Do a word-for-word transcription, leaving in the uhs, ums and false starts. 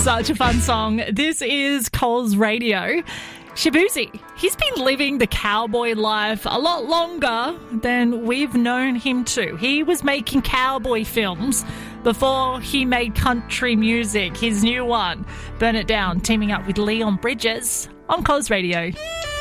Such a fun song. This is Coles Radio. Shaboozey, he's been living the cowboy life a lot longer than we've known him to. He was making cowboy films before he made country music. His new one, Burn It Down, teaming up with Leon Bridges on Coles Radio.